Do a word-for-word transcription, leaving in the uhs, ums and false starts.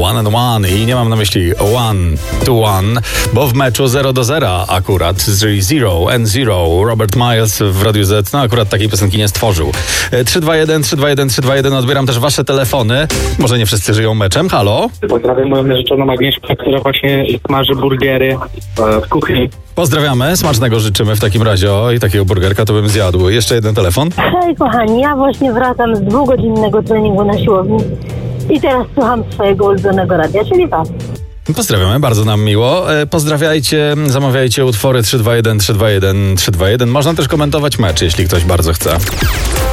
one and one i nie mam na myśli one to one, bo w meczu zero do zera akurat zero and zero Robert Miles w Radiu Z, no akurat takiej piosenki nie stworzył. trzy dwa jeden, trzy dwa jeden, trzy dwa jeden, odbieram też wasze telefony. Może nie wszyscy żyją meczem, halo? Pozdrawiam moją narzeczoną Agnieszkę, która właśnie smaży burgery w kuchni. Pozdrawiamy, smacznego życzymy w takim razie. O, i takiego burgerka to bym zjadł. Jeszcze jeden telefon. Hej kochani, ja właśnie wracam z dwugodzinnego treningu na siłowni i teraz słucham swojego ulubionego radia, czyli was. Pozdrawiamy, bardzo nam miło. Pozdrawiajcie, zamawiajcie utwory trzy dwa jeden, trzy dwa jeden, trzy dwa jeden. Można też komentować mecz, jeśli ktoś bardzo chce.